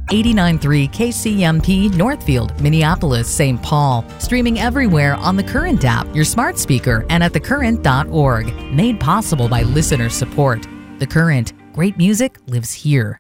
89.3 KCMP Northfield, Minneapolis, St. Paul. Streaming everywhere on the Current app, your smart speaker, and at thecurrent.org. Made possible by listener support. The Current. Great music lives here.